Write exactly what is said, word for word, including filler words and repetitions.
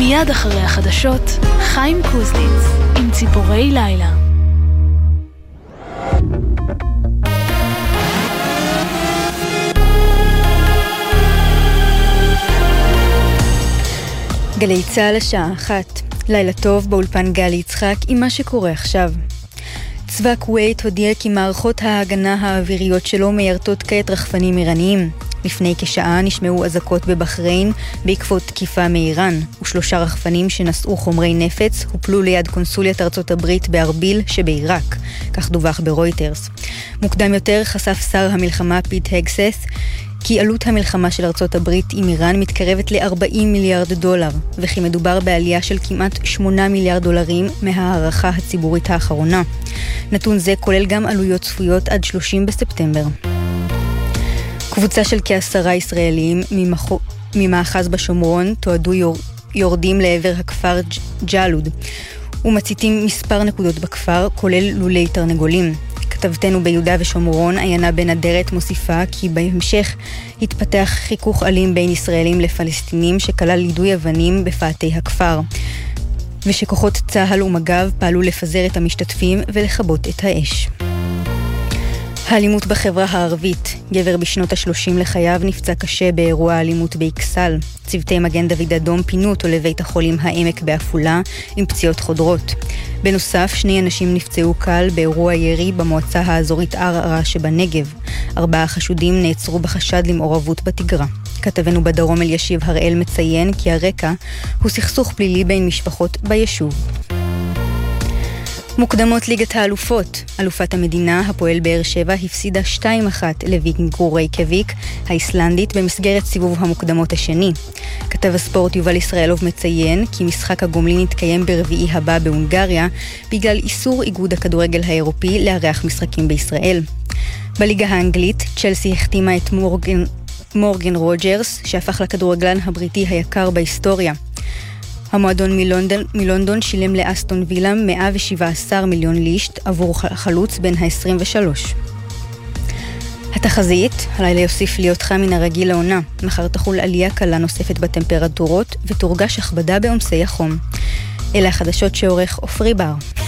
מיד אחרי החדשות, חיים קוזניץ עם ציפורי לילה. גלי צהל השעה אחת. לילה טוב באולפן גלי יצחק עם מה שקורה עכשיו. צבא כווית הודיע כי מערכות ההגנה האוויריות שלו מיירטות כעת רחפנים איראניים. לפני כשעה נשמעו אזעקות בבחריין בעקבות תקיפה מאיראן, ושלושה רחפנים שנשאו חומרי נפץ הופלו ליד קונסוליית ארצות הברית בארביל שבעיראק, כך דווח ברויטרס. מוקדם יותר חשף שר המלחמה פיט הגסס כי עלות המלחמה של ארצות הברית עם איראן מתקרבת ל-ארבעים מיליארד דולר, וכי מדובר בעלייה של כמעט שמונה מיליארד דולרים מהערכה הציבורית האחרונה. נתון זה כולל גם עלויות צפויות עד שלושים בספטמבר. קבוצה של כעשרה ישראלים ממאחז בשומרון תועדו יור... יורדים לעבר הכפר ג'לוד ומציתים מספר נקודות בכפר, כולל לולי תרנגולים. כתבתנו ביהודה ושומרון, עיינה בן אדרת, מוסיפה כי בהמשך התפתח חיכוך אלים בין ישראלים לפלסטינים שכלל לידוי אבנים בפאתי הכפר, ושכוחות צהל ומג"ב פעלו לפזר את המשתתפים ולכבות את האש. האלימות בחברה הערבית. גבר בשנות השלושים לחייו נפצע קשה באירוע האלימות באקסל. צוותי מגן דוד אדום פינו אותו לבית החולים העמק בעפולה עם פציעות חודרות. בנוסף, שני אנשים נפצעו קל באירוע ירי במועצה האזורית ערערה שבנגב. ארבעה חשודים נעצרו בחשד למעורבות בתגרה. כתבנו בדרום אלישיב הראל מציין כי הרקע הוא סכסוך פלילי בין משפחות ביישוב. מוקדמות ליגת האלופות. אלופת המדינה, הפועל באר שבע, הפסידה שתיים אחת לוויקינג רייקייביק האיסלנדית במסגרת סיבוב המוקדמות השני. כתב הספורט יובל ישראלוב מציין כי משחק הגומלין יתקיים ברביעי הבא בהונגריה בגלל איסור איגוד הכדורגל האירופי לארח משחקים בישראל. בליגה האנגלית, צ'לסי החתימה את מורגן, מורגן רוג'רס, שהפך לכדורגלן הבריטי היקר בהיסטוריה. המועדון מלונדון, מלונדון שילם לאסטון וילה מאה ושבע עשרה מיליון לישט עבור חלוץ בין ה-עשרים ושלוש. התחזית, הלילה יוסיף להיות חם מן הרגיל לעונה. מחר תחול עלייה קלה נוספת בטמפרטורות ותורגש הכבדה בעומסי החום. אלה החדשות שעורך עופרי בר.